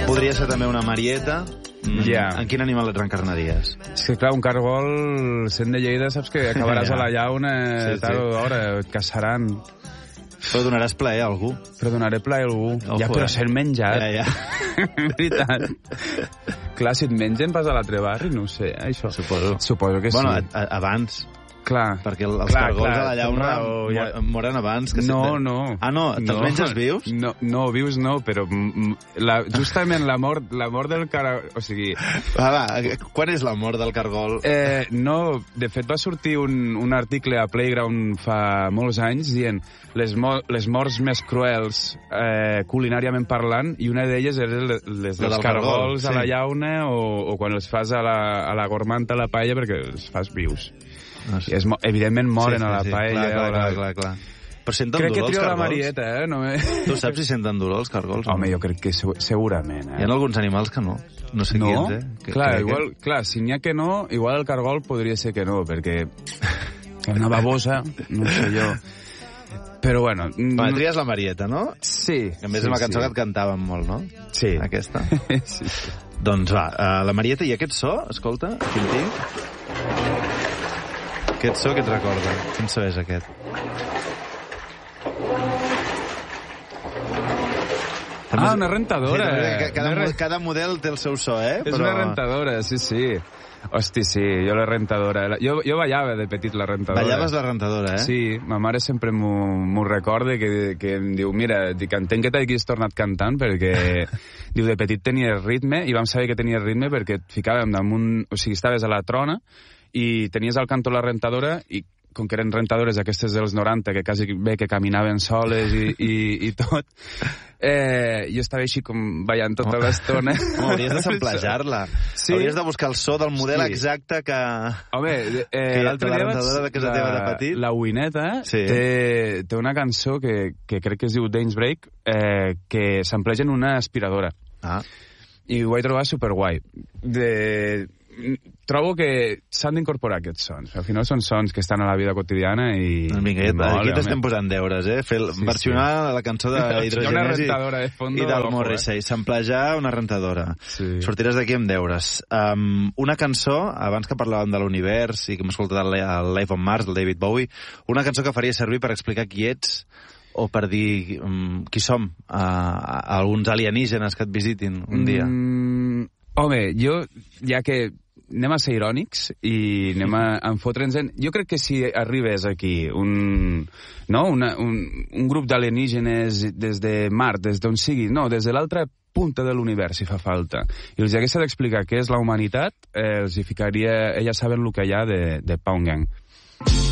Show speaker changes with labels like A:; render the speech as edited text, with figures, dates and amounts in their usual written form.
A: Podria ser també una marieta.
B: Ja.
A: En quin animal et reencarnaries?
B: És que, clar, un cargol, sent de Lleida, saps que acabaràs a la llauna, tard o d'hora, et caçaran.
A: Però donaràs plaer a algú.
B: Però donaré plaer a algú. Ja, però sent menjat.
A: Ja.
B: Veritat. Clar, si et mengen vas a l'altre barri, no ho sé, això. Suposo que sí.
A: Bueno, abans...
B: Clar.
A: Perquè els cargols a la llauna moren abans.
B: No.
A: Ah, no? Te'ls menges vius?
B: No, vius no, però justament la mort del cargol... O sigui...
A: Va, quan és la mort del cargol?
B: No, de fet va sortir un article a Playground fa molts anys dient les morts més cruels culinàriament parlant, i una d'elles era les dels cargols a la llauna o quan els fas a la gormanta, a la paella, perquè els fas vius. Evidentment moren a la paella.
A: Clar. Però senten dolor els cargols?
B: Crec que trio la marieta, No
A: Tu saps si senten dolor els cargols?
B: Home, jo crec que segurament,
A: Hi ha alguns animals que no. No sé quins,
B: Clar, si n'hi ha que no, igual el cargol podria ser que no, perquè una babosa, no sé jo. Però bueno...
A: Tries la marieta, no?
B: Sí.
A: A més, és una cançó que et cantàvem molt, no?
B: Sí.
A: Aquesta.
B: Sí.
A: Doncs va, la marieta i aquest so, escolta, quin tinc? Aquest so que et recorda. Quin so és aquest?
B: Una rentadora.
A: Cada model té el seu so,
B: És una rentadora, sí. Hosti, sí, jo la rentadora... Jo ballava de petit la rentadora.
A: Ballaves la rentadora,
B: Sí, ma mare sempre m'ho recorda, que em diu, mira, entenc que t'haguis tornat cantant, perquè diu, de petit tenies ritme, i vam saber que tenies ritme perquè et ficàvem damunt... O sigui, estaves a la trona, i tenies al cantó la rentadora, i com que eren rentadores aquestes dels 90, que quasi bé que caminaven soles i tot, jo estava així com ballant tota l'estona.
A: Hauries de samplejar-la. Sí. Hauries de buscar el so del model exacte que...
B: Home,
A: l'altre dia rentadora de casa teva de petit.
B: La Wineta té una cançó que crec que es diu Dance Break, que sampleja en una aspiradora. I ho vaig trobar superguai. Trobo que s'han d'incorporar aquests sons. Al final són sons que estan a la vida quotidiana i...
A: Vinga, aquí t'estem posant deures, versionar la cançó d'Hidrogenesi i del Morrissey. Samplejar una rentadora. Sortiràs d'aquí amb deures. Una cançó, abans que parlàvem de l'univers i que hem escoltat el Life on Mars, del David Bowie, una cançó que faria servir per explicar qui ets o per dir qui som a alguns alienígenes que et visitin un dia.
B: Home, jo, ja que anem a ser irònics i anem a fotre'ns en... Jo crec que si arribés aquí un grup d'alienígenes des de Mart, des d'on sigui, des de l'altra punta de l'univers, si fa falta, i els hagués d'explicar què és la humanitat, els hi ficaria... Elles saben el que hi ha de Pound Gang.